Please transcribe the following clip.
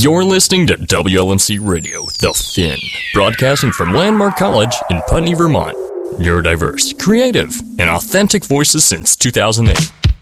You're listening to WLNC Radio, The Fin, broadcasting from Landmark College in Putney, Vermont. Neurodiverse, creative, and authentic voices since 2008.